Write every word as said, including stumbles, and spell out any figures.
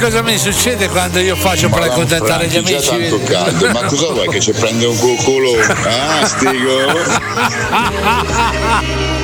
cosa mi succede quando io faccio per accontentare gli amici? Già tanto caldo, ma cosa vuoi che ci prende un culo? Ah, stigo?